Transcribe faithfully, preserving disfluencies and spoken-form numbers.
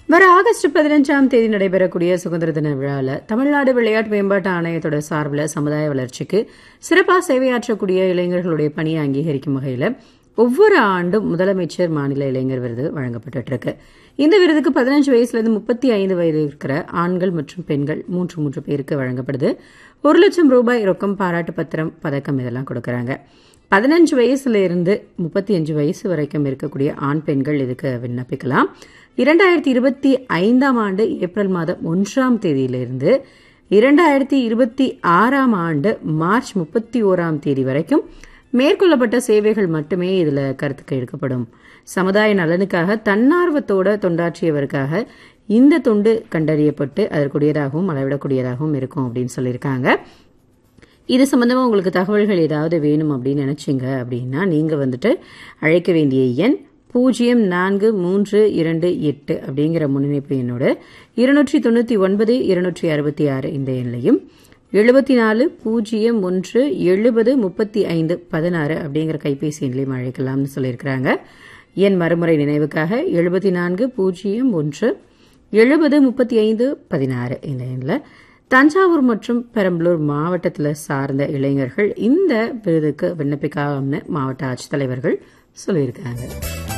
வர ஆகஸ்ட் பதினஞ்சாம் தேதி நடைபெறக்கூடிய சுதந்திர தின விழாவில் தமிழ்நாடு விளையாட்டு மேம்பாட்டு ஆணையத்தோட சார்பில் சமுதாய வளர்ச்சிக்கு சிறப்பாக சேவையாற்றக்கூடிய இளைஞர்களுடைய பணியை அங்கீகரிக்கும் வகையில் ஒவ்வொரு ஆண்டும் முதலமைச்சர் மாநில இளைஞர் விருது வழங்கப்பட்டு இருக்கு. இந்த விருதுக்கு பதினஞ்சு வயசுல இருந்து முப்பத்தி ஐந்து வயது இருக்கிற ஆண்கள் மற்றும் பெண்கள் மூன்று மூன்று பேருக்கு வழங்கப்படுது. ஒரு லட்சம் ரூபாய் ரொக்கம், பாராட்டு பத்திரம், பதக்கம் இதெல்லாம் கொடுக்கறாங்க. பதினஞ்சு வயசுல இருந்து முப்பத்தி அஞ்சு வயசு வரைக்கும் இருக்கக்கூடிய ஆண் பெண்கள் இதுக்கு விண்ணப்பிக்கலாம். இரண்டாயிரத்தி இருபத்தி ஐந்தாம் ஆண்டு ஏப்ரல் மாதம் ஒன்றாம் தேதியிலிருந்து இரண்டாயிரத்தி இருபத்தி ஆறாம் ஆண்டு மார்ச் முப்பத்தி ஓராம் தேதி வரைக்கும் மேற்கொள்ளப்பட்ட சேவைகள் மட்டுமே இதுல கருத்துக்கு எடுக்கப்படும். சமுதாய நலனுக்காக தன்னார்வத்தோட தொண்டாற்றியவருக்காக இந்த தொண்டு கண்டறியப்பட்டு அதற்குரியதாகவும் அளவிடக்கூடியதாகவும் இருக்கும் அப்படின்னு சொல்லியிருக்காங்க. இது சம்பந்தமா உங்களுக்கு தகவல்கள் ஏதாவது வேணும் அப்படின்னு நினைச்சீங்க அப்படின்னா நீங்க வந்துட்டு அழைக்க வேண்டிய எண் பூஜ்ஜியம் நான்கு மூன்று இரண்டு எட்டு அப்படிங்கிற முன்னிணைப்பு எண்ணோட இருநூற்றி தொண்ணூத்தி ஒன்பது இருநூற்றி அறுபத்தி ஆறு இந்த எண்ணையும் எழுபத்தி நாலு பூஜ்ஜியம் ஒன்று எழுபது முப்பத்தி ஐந்து பதினாறு அப்படிங்கிற கைபேசி எண்ணையும் அழைக்கலாம்னு சொல்லியிருக்கிறாங்க. என் மறுமுறை நினைவுக்காக எழுபத்தி நான்கு பூஜ்ஜியம் ஒன்று எழுபது முப்பத்தி ஐந்து பதினாறு இந்த எண்ணில் தஞ்சாவூர் மற்றும் பெரம்பலூர் மாவட்டத்தில் சார்ந்த இளைஞர்கள் இந்த விருதுக்கு விண்ணப்பிக்காமனு மாவட்ட ஆட்சித்தலைவர்கள் சொல்லியிருக்காங்க.